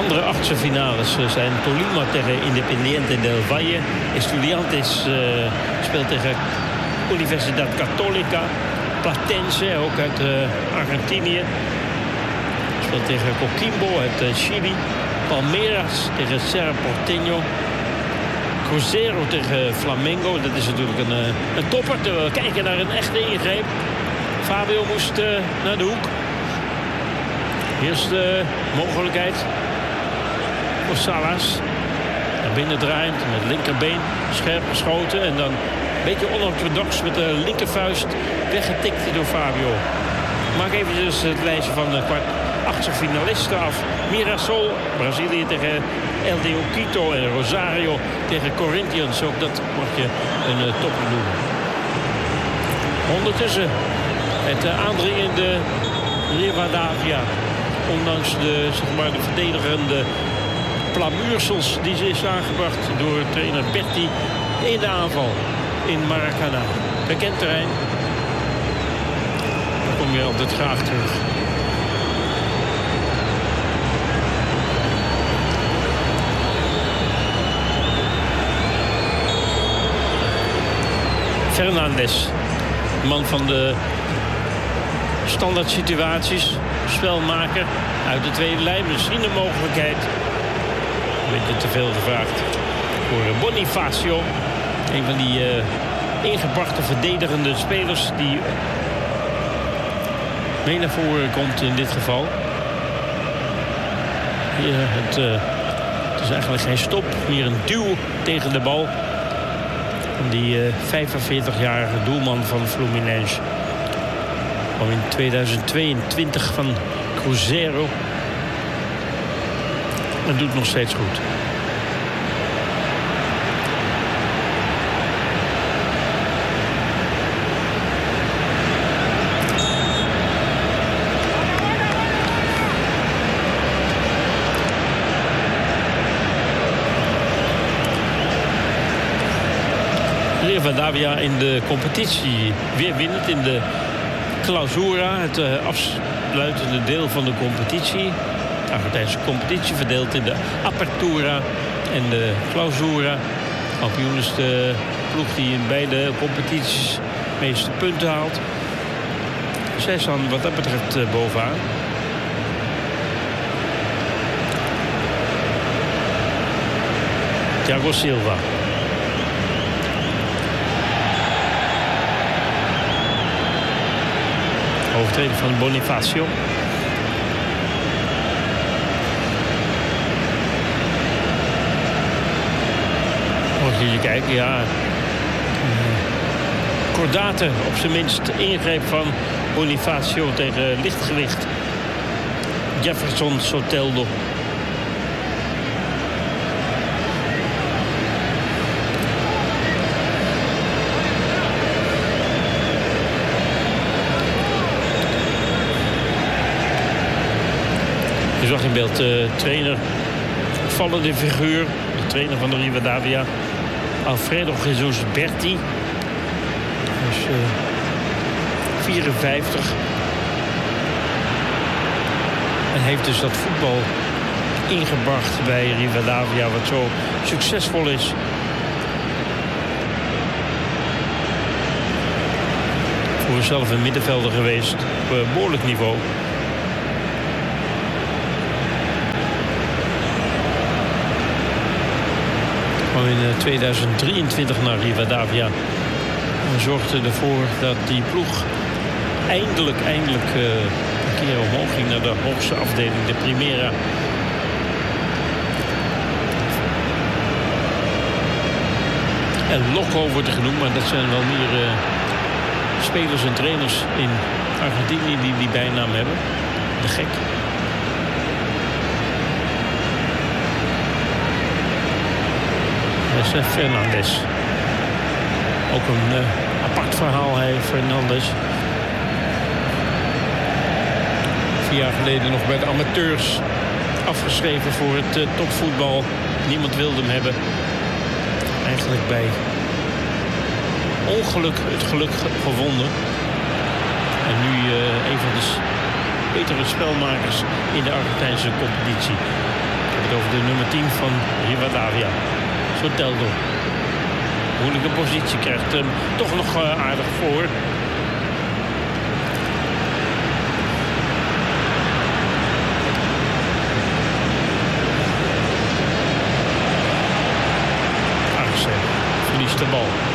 andere achtste finales zijn Tolima tegen Independiente del Valle. Estudiantes speelt tegen Universidad Católica. Platense, ook uit Argentinië. Speelt tegen Coquimbo uit Chili. Palmeiras tegen Cerro Porteño. Cruzeiro tegen Flamengo. Dat is natuurlijk een topper. We kijken naar een echte ingreep. Fabio moest naar de hoek. Eerste mogelijkheid voor Salas. Naar binnen draaiend met linkerbeen. Scherp geschoten. En dan een beetje onorthodox met de linkervuist weggetikt door Fabio. Maak eventjes het lijstje van de achtste finalisten af. Mirassol, Brazilië tegen LDO Quito en Rosario tegen Corinthians. Ook dat mag je een topper doen. Ondertussen het aandringende Rivadavia. Ondanks de verdedigende plamuursels die ze is aangebracht door trainer Berti in de aanval in Maracana. Bekend terrein. Daar kom je altijd graag terug. Fernandes, man van de standaard situaties, spelmaker uit de tweede lijn. Misschien een mogelijkheid. Een beetje te veel gevraagd voor Bonifacio. Een van die ingebrachte verdedigende spelers die mee naar voren komt in dit geval. Hier, het is eigenlijk geen stop, meer een duw tegen de bal. Die 45-jarige doelman van Fluminense. Kwam in 2022 van Cruzeiro. En doet nog steeds goed. Rivadavia in de competitie weer winnend in de Clausura, het afsluitende deel van de competitie. De Argentijnse competitie verdeeld in de Apertura en de Clausura. Kampioen is de ploeg die in beide competities de meeste punten haalt. Zij staan wat dat betreft bovenaan. Thiago Silva. Overtreding van Bonifacio. Als je kijkt, ja. Cordate op zijn minst ingreep van Bonifacio tegen lichtgewicht Jefferson Soteldo. Je zag in beeld de trainer, vallende figuur, de trainer van de Rivadavia, Alfredo Jesus Berti. Dus 54. En heeft dus dat voetbal ingebracht bij Rivadavia, wat zo succesvol is. Voor zelf een middenvelder geweest op behoorlijk niveau. Kwam in 2023 naar Rivadavia. En zorgde ervoor dat die ploeg eindelijk een keer omhoog ging naar de hoogste afdeling, de Primera. El Loco wordt er genoemd, maar dat zijn wel meer spelers en trainers in Argentinië die die bijnaam hebben. De gek. Dat is Fernandes. Ook een apart verhaal, hij Fernandes. 4 jaar geleden nog bij de amateurs afgeschreven voor het topvoetbal. Niemand wilde hem hebben. Eigenlijk bij ongeluk het geluk gevonden. En nu een van de betere spelmakers in de Argentijnse competitie. Ik heb het over de nummer 10 van Rivadavia. Soteldo. Moeilijke positie, krijgt hem toch nog aardig voor. Arce verliest de bal.